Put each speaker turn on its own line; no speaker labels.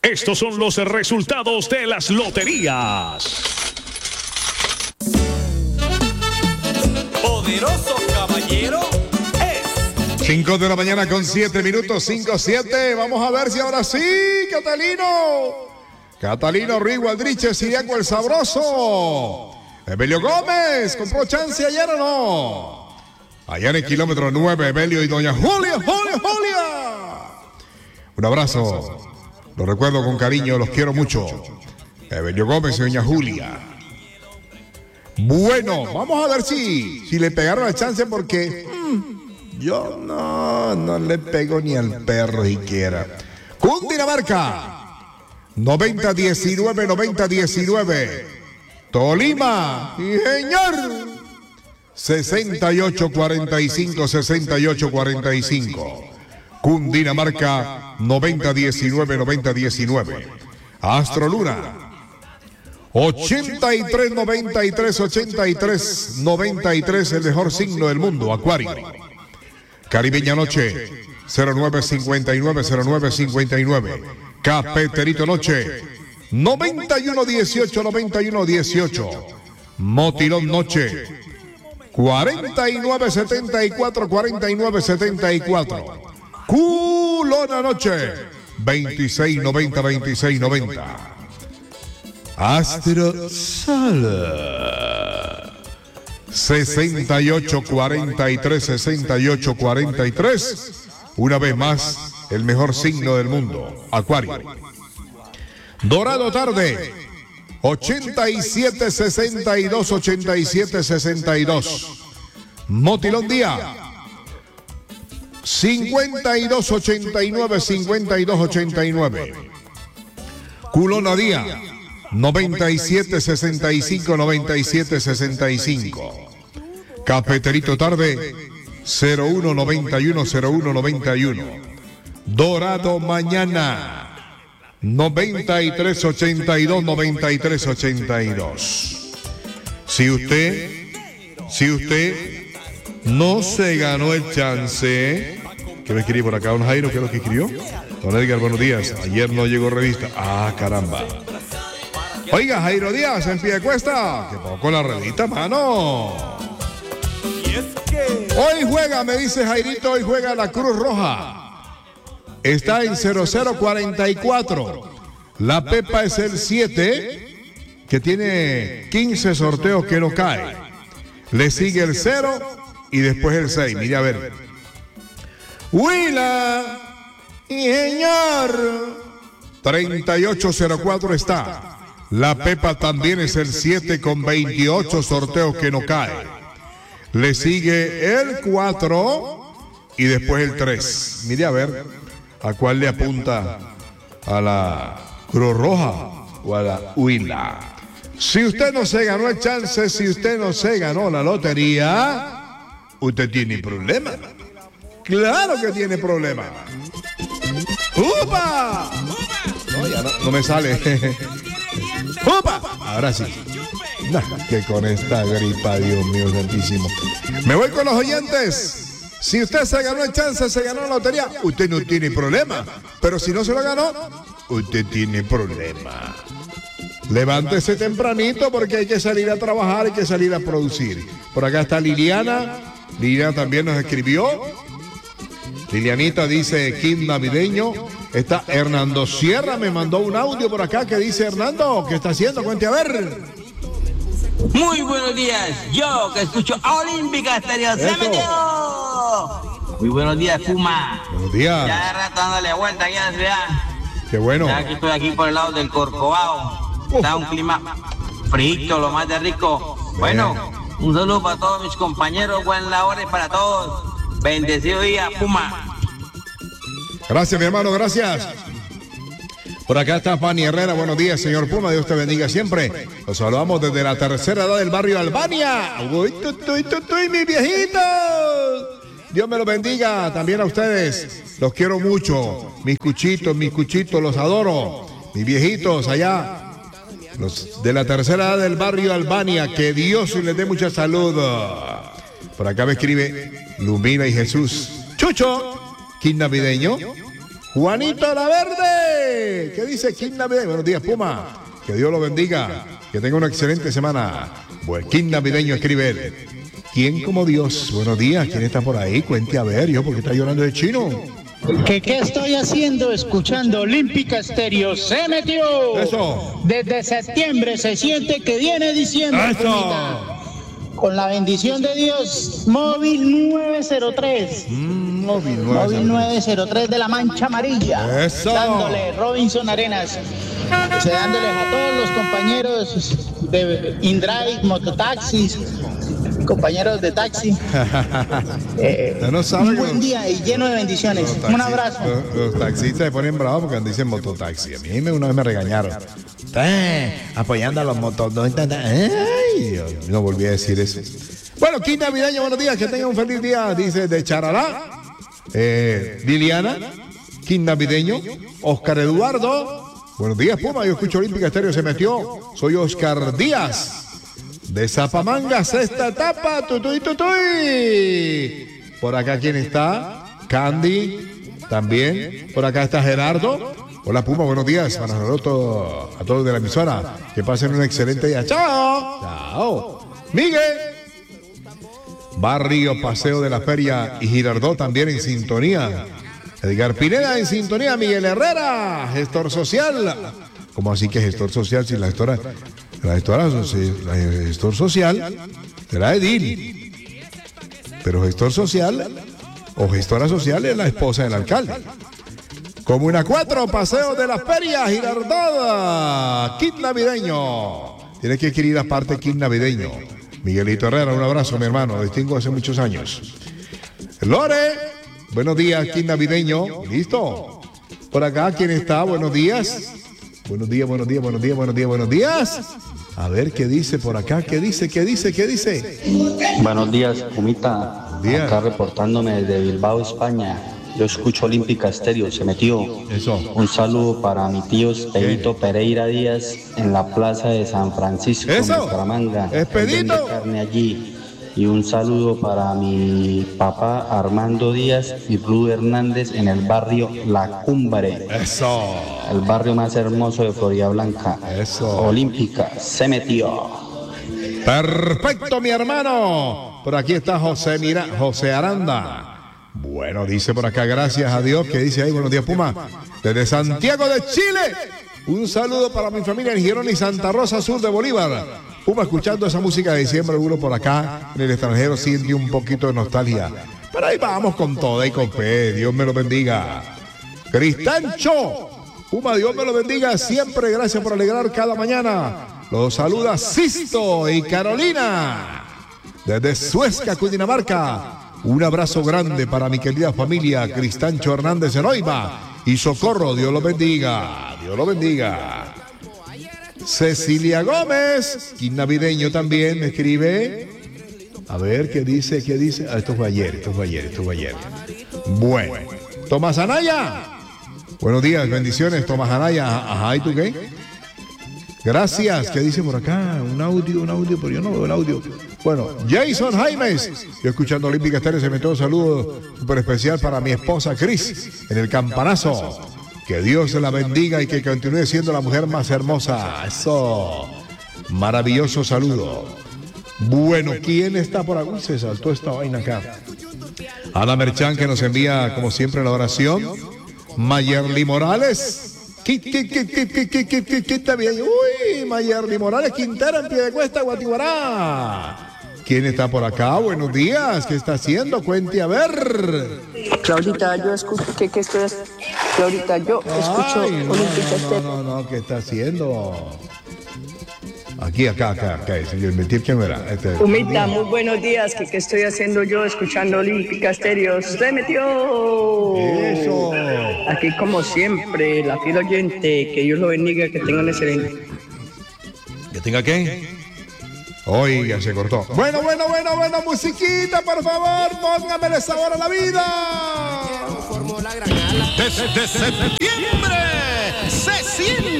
Estos son los resultados de las loterías.
Poderoso caballero es
5 de la mañana con 7 minutos, 5-7. Vamos a ver si ahora sí, Catalino Ruiz Gualdriche, Siriaco el Sabroso. Evelio Gómez, ¿compró chance ayer o no? Allá en el kilómetro 9, Evelio y doña Julia. Un abrazo. Los recuerdo con cariño, los quiero mucho. Evelio Gómez y doña Julia. Bueno, vamos a ver si le pegaron la chance porque yo no le pego ni al perro siquiera. Cundinamarca, 90-19. Tolima, sí, señor. 68-45. Cundinamarca, 90-19. Astro Luna, 83-93, el mejor signo del mundo, Acuario. Caribeña Noche, 0959. Cafeterito Noche, 91-18. Motilón Noche, 49-74. Culona Noche, 26-90. Astro Sala, 68-43. Una vez más, el mejor signo del mundo, Acuario. Dorado Tarde, 87-62. Motilón Día, 52-89. Culona Día, 97-65. Cafeterito Tarde, 0191. Dorado Mañana, 93-82. Si usted no se ganó el chance, ¿qué me escribió por acá, don Jairo? ¿Qué es lo que escribió? Don Edgar, buenos días. Ayer no llegó revista. Ah, caramba. Oiga, Jairo Díaz, en Piedecuesta, que poco la revista, mano. Hoy juega, me dice Jairito, hoy juega la Cruz Roja. Está en 0044. La Pepa es el 7, que tiene 15 sorteos que no cae. Le sigue el 0 y después el 6. Mire a ver. Huila y señor. 3804 está. La Pepa también es el 7 con 28 sorteos que no cae. Le sigue el 4 y después el 3. Mire a ver a cuál le apunta, a la Cruz Roja o a la Huila. Si usted no se ganó el chance, si usted no se ganó la lotería, usted tiene problema. Claro que tiene problema. ¡Upa! No, ya no me sale. ¡Upa! Ahora sí. Nah, que con esta gripa, Dios mío santísimo. Me voy con los oyentes. Si usted se ganó el chance, se ganó la lotería, usted no tiene problema. Pero si no se lo ganó, usted tiene problema. Levántese tempranito porque hay que salir a trabajar, hay que salir a producir. Por acá está Liliana. Liliana también nos escribió. Lilianita dice Kim navideño. Está Hernando Sierra, me mandó un audio por acá que dice: Hernando, ¿qué está haciendo? Cuente a ver.
Muy buenos días, yo que escucho a Olímpica Estéreo. ¡Se metió! Muy buenos días, Puma.
Buenos días.
Ya de rato dándole vuelta aquí a la ciudad.
Qué bueno.
Ya aquí estoy aquí por el lado del Corcovado. Está un clima frito, lo más de rico. Bueno, un saludo para todos mis compañeros, buen labor para todos. Bendecido día, Puma.
Gracias, mi hermano, gracias. Por acá está Fanny Herrera. Buenos días, señor Puma. Dios te bendiga siempre. Los saludamos desde la tercera edad del barrio Albania. Uy, mis viejitos. Dios me los bendiga también a ustedes. Los quiero mucho. Mis cuchitos, los adoro. Mis viejitos allá. Los de la tercera edad del barrio Albania. Que Dios les dé mucha salud. Por acá me escribe Lumina y Jesús. Chucho, ¿quién navideño? Juanito La Verde. ¿Qué dice King Navideño? Buenos días, Puma. Que Dios lo bendiga. Que tenga una excelente semana. Buen King Navideño, escribe él. ¿Quién como Dios? Buenos días. ¿Quién está por ahí? Cuente a ver. ¿Yo por qué está llorando de chino?
¿Qué estoy haciendo? Escuchando Olímpica Estéreo. ¡Se metió!
Eso.
Desde septiembre se siente que viene diciembre.
Eso.
Con la bendición de Dios, móvil 903.
Móvil
Móvil 903 de la Mancha Amarilla.
Eso.
Dándole Robinson Arenas. Dándoles a todos los compañeros de InDrive, mototaxis, compañeros de taxi.
No sabe
un buen día y lleno de bendiciones. Un abrazo.
Los taxistas se ponen bravos porque dicen mototaxi. A mí una vez me regañaron. Apoyando a los mototaxis. Ay, Dios, no volví a decir eso. Bueno, King Navideño, buenos días. Que tengan un feliz día. Dice de Charalá. Liliana. King Navideño. Oscar Eduardo. Buenos días, Puma. Yo escucho Olímpica Estéreo. Se metió. Soy Oscar Díaz. De Zapamanga, sexta etapa. Tutuy, tutuy. Por acá, ¿quién está? Candy. También. Por acá está Gerardo. Hola, Puma. Buenos días. Para nosotros, a todos de la emisora. Que pasen un excelente día. ¡Chao! ¡Chao! Miguel. Barrio Paseo de la Feria y Girardot también en sintonía. Edgar Pineda en sintonía. Miguel Herrera, gestor social. ¿Cómo así que gestor social? Si la gestor social será Edil. Pero gestor social o gestora social es la esposa del alcalde. Comuna 4, Paseo de la Feria, Girardot, kit navideño. Tienes que adquirir aparte kit navideño. Miguelito Herrera, un abrazo, mi hermano. Distingo hace muchos años. Lore, buenos días, kit navideño. ¿Listo? Por acá, ¿quién está? Buenos días. Buenos días, buenos días, buenos días, buenos días, buenos días. A ver qué dice por acá, qué dice.
Buenos días, Pumita.
Días.
Acá reportándome desde Bilbao, España. Yo escucho Olímpica Estéreo, se metió.
Eso.
Un saludo para mi tío Expedito Pereira Díaz en la plaza de San Francisco,
Eso.
en Bucaramanga.
Expedito.
Vende carne allí. Y un saludo para mi papá Armando Díaz y Rudy Hernández en el barrio La Cumbre.
Eso.
El barrio más hermoso de Florida Blanca.
Eso.
Olímpica, se metió.
Perfecto, mi hermano. Por aquí está José Aranda. Bueno, dice por acá, gracias a Dios, que dice ahí, buenos días, Puma. Desde Santiago de Chile. Un saludo para mi familia en Girón y Santa Rosa, sur de Bolívar. Puma, escuchando esa música de diciembre, uno por acá, en el extranjero, siente un poquito de nostalgia. Pero ahí vamos con toda y con fe. Dios me lo bendiga. Cristancho. Puma, Dios me lo bendiga siempre. Gracias por alegrar cada mañana. Los saluda Sisto y Carolina. Desde Suezca, Cundinamarca. Un abrazo grande para mi querida familia Cristancho Hernández en Oiva y Socorro. Dios lo bendiga. Dios lo bendiga. Cecilia Gómez, King Navideño también me escribe. A ver, ¿qué dice? Ah, esto fue ayer. Bueno, Tomás Anaya. Buenos días, bendiciones, Tomás Anaya. Ajá, ¿y tú qué? Gracias. ¿Qué dice por acá? Un audio, pero yo no veo el audio. Bueno, Jason Jaimes. Yo escuchando Olímpica Estéreo, se metió un saludo súper especial para mi esposa Cris en el campanazo. Que Dios la bendiga y que continúe siendo la mujer más hermosa. Eso. Maravilloso saludo. Bueno, ¿quién está por aquí? Se saltó esta vaina acá. Ana Merchán, que nos envía, como siempre, la oración. Mayerly Morales. Está bien. Uy, Mayerly Morales Quintero en Piedecuesta, Guatiguará. ¿Quién está por acá? Buenos días. ¿Qué está haciendo? Cuente a ver.
Claudita, yo escucho Claudita, yo escucho Olímpica Estéreo.
No, ¿qué está haciendo? Acá, señor, mentir quién era.
Pumita, muy buenos días. ¿Qué estoy haciendo yo escuchando Olímpica Estéreo? ¡Se metió!
Eso.
Aquí como siempre, la fiel oyente, que Dios lo bendiga, que tengan excelente.
¿Que tenga qué? Oiga, se cortó. Bueno, musiquita, por favor, póngamele sabor a la vida.
Desde septiembre se siente